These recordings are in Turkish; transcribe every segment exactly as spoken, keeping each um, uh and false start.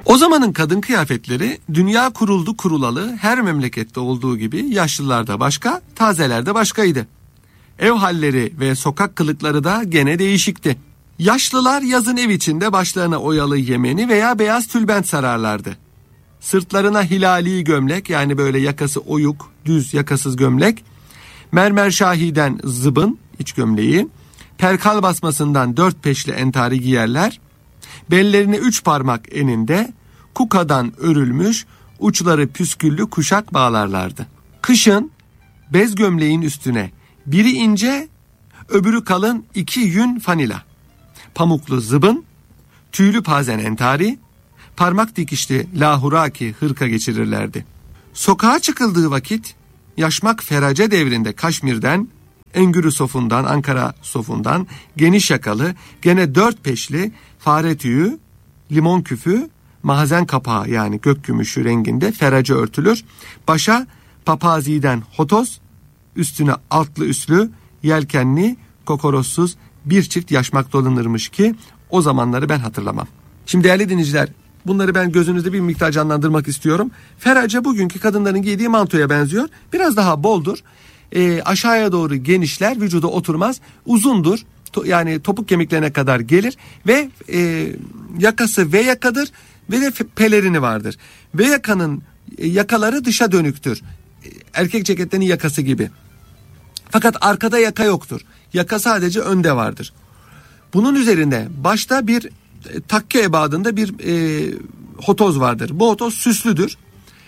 O zamanın kadın kıyafetleri dünya kuruldu kurulalı her memlekette olduğu gibi yaşlılarda başka, tazelerde başkaydı. Ev halleri ve sokak kılıkları da gene değişikti. Yaşlılar yazın ev içinde başlarına oyalı yemeni veya beyaz tülbent sararlardı. Sırtlarına hilali gömlek, yani böyle yakası oyuk, düz yakasız gömlek, mermer şahiden zıbın, iç gömleği, perkal basmasından dört peşli entari giyerler, bellerine üç parmak eninde kukadan örülmüş uçları püsküllü kuşak bağlarlardı. Kışın bez gömleğin üstüne biri ince öbürü kalın iki yün fanila, pamuklu zıbın, tüylü pazen entari, parmak dikişli lahuraki hırka geçirirlerdi. Sokağa çıkıldığı vakit yaşmak ferace devrinde Kaşmir'den, Engürü sofundan, Ankara sofundan geniş yakalı, gene dört peşli fare tüyü, limon küfü, mahazen kapağı yani gök gümüşü renginde ferace örtülür. Başa papaziden hotoz, üstüne altlı üslü, yelkenli, kokorossuz bir çift yaşmak dolanırmış ki o zamanları ben hatırlamam. Şimdi değerli dinleyiciler, bunları ben gözünüzde bir miktar canlandırmak istiyorum. Ferace bugünkü kadınların giydiği mantoya benziyor. Biraz daha boldur. E, aşağıya doğru genişler, vücuda oturmaz. Uzundur. To, yani topuk kemiklerine kadar gelir. Ve e, yakası V yakadır. Ve de pelerini vardır. V yakanın e, yakaları dışa dönüktür. E, erkek ceketlerinin yakası gibi. Fakat arkada yaka yoktur. Yaka sadece önde vardır. Bunun üzerinde başta bir e, takke ebadında bir e, hotoz vardır. Bu hotoz süslüdür.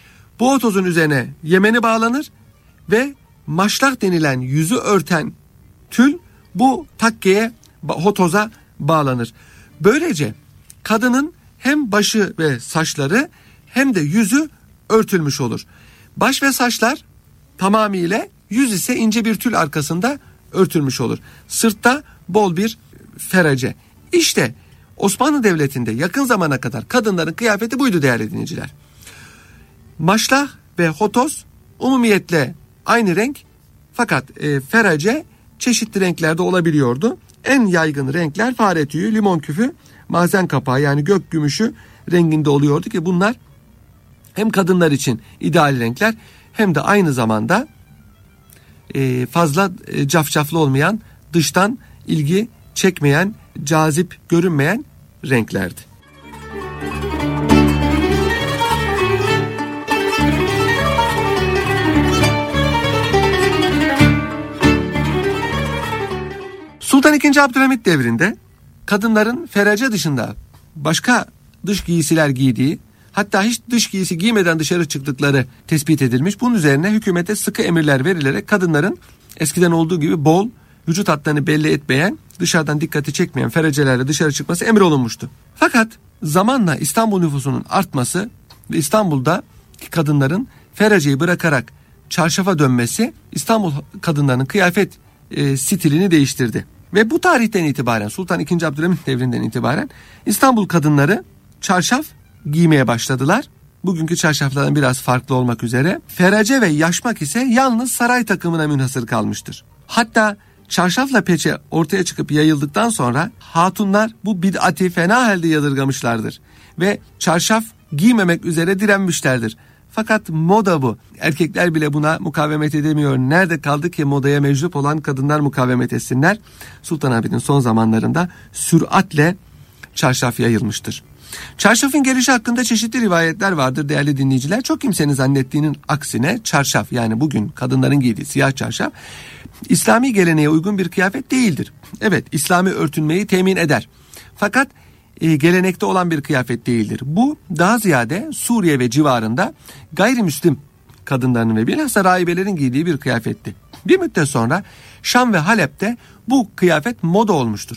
Bu hotozun üzerine yemeni bağlanır ve maşlak denilen yüzü örten tül bu takkeye, hotoza bağlanır. Böylece kadının hem başı ve saçları hem de yüzü örtülmüş olur. Baş ve saçlar tamamıyla, yüz ise ince bir tül arkasında örtülmüş olur. Sırtta bol bir ferace. İşte Osmanlı Devleti'nde yakın zamana kadar kadınların kıyafeti buydu değerli dinleyiciler. Maşlah ve hotoz umumiyetle aynı renk, fakat e, ferace çeşitli renklerde olabiliyordu. En yaygın renkler fare tüyü, limon küfü, mazen kapağı yani gök gümüşü renginde oluyordu ki bunlar hem kadınlar için ideal renkler hem de aynı zamanda e, fazla e, cafcaflı olmayan, dıştan ilgi çekmeyen, cazip görünmeyen renklerdi. Sultan ikinci. Abdülhamit devrinde kadınların ferace dışında başka dış giysiler giydiği, hatta hiç dış giysi giymeden dışarı çıktıkları tespit edilmiş. Bunun üzerine hükümete sıkı emirler verilerek kadınların eskiden olduğu gibi bol, vücut hatlarını belli etmeyen, dışarıdan dikkati çekmeyen feracelerle dışarı çıkması emrolunmuştu. Fakat zamanla İstanbul nüfusunun artması ve İstanbul'da kadınların feraceyi bırakarak çarşafa dönmesi İstanbul kadınlarının kıyafet e, stilini değiştirdi. Ve bu tarihten itibaren, Sultan ikinci. Abdülhamit devrinden itibaren İstanbul kadınları çarşaf giymeye başladılar. Bugünkü çarşaflardan biraz farklı olmak üzere. Ferace ve yaşmak ise yalnız saray takımına münhasır kalmıştır. Hatta çarşafla peçe ortaya çıkıp yayıldıktan sonra hatunlar bu bid'ati fena halde yadırgamışlardır. Ve çarşaf giymemek üzere direnmişlerdir. Fakat moda bu. Erkekler bile buna mukavemet edemiyor. Nerede kaldı ki modaya meczup olan kadınlar mukavemet etsinler? Sultanahmet'in son zamanlarında süratle çarşaf yayılmıştır. Çarşafın gelişi hakkında çeşitli rivayetler vardır değerli dinleyiciler. Çok kimsenin zannettiğinin aksine çarşaf, yani bugün kadınların giydiği siyah çarşaf, İslami geleneğe uygun bir kıyafet değildir. Evet, İslami örtünmeyi temin eder. Fakat e, gelenekte olan bir kıyafet değildir. Bu daha ziyade Suriye ve civarında gayrimüslim kadınların ve bilhassa rahibelerin giydiği bir kıyafetti. Bir müddet sonra Şam ve Halep'te bu kıyafet moda olmuştur.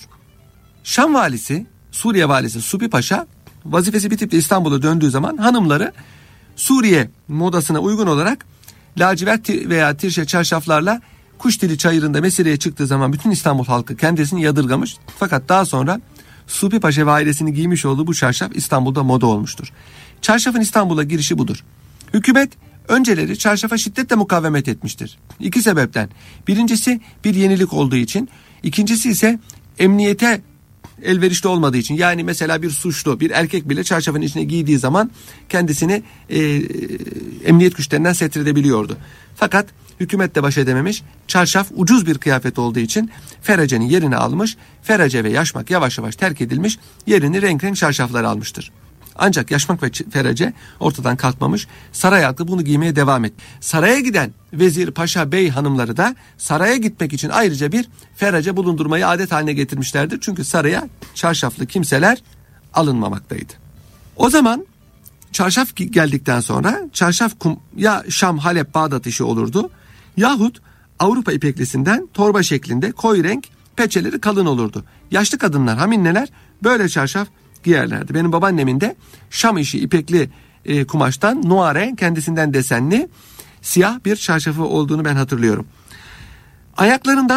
Şam valisi, Suriye valisi Supi Paşa vazifesi bitip de İstanbul'a döndüğü zaman hanımları Suriye modasına uygun olarak lacivert veya tirşe çarşaflarla Kuşdili çayırında mesireye çıktığı zaman bütün İstanbul halkı kendisini yadırgamış. Fakat daha sonra Supi Paşa ve ailesini giymiş olduğu bu çarşaf İstanbul'da moda olmuştur. Çarşafın İstanbul'a girişi budur. Hükümet önceleri çarşafa şiddetle mukavemet etmiştir. İki sebepten. Birincisi bir yenilik olduğu için. İkincisi ise emniyete elverişli olmadığı için, yani mesela bir suçlu, bir erkek bile çarşafın içine giydiği zaman kendisini e, emniyet güçlerinden setredebiliyordu. Fakat hükümet de baş edememiş. Çarşaf ucuz bir kıyafet olduğu için ferecenin yerini almış. Ferece ve yaşmak yavaş yavaş terk edilmiş. Yerini renk renk çarşaflar almıştır. Ancak yaşmak ve ferece ortadan kalkmamış. Saray halkı bunu giymeye devam etti. Saraya giden vezir, paşa, bey hanımları da saraya gitmek için ayrıca bir ferece bulundurmayı adet haline getirmişlerdir. Çünkü saraya çarşaflı kimseler alınmamaktaydı. O zaman çarşaf geldikten sonra çarşaf kum, ya Şam, Halep, Bağdat işi olurdu yahut Avrupa ipeklisinden torba şeklinde koyu renk, peçeleri kalın olurdu. Yaşlı kadınlar, haminneler böyle çarşaf giyerlerdi. Benim babaannemin de Şam işi ipekli e, kumaştan nuare, kendisinden desenli siyah bir çarşafı olduğunu ben hatırlıyorum. Ayaklarında